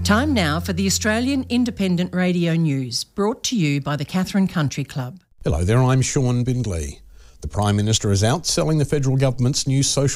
Time now for the Australian Independent Radio News, brought to you by the Katherine Country Club. Hello there, I'm Sean Bindley. The Prime Minister is out selling the federal government's new social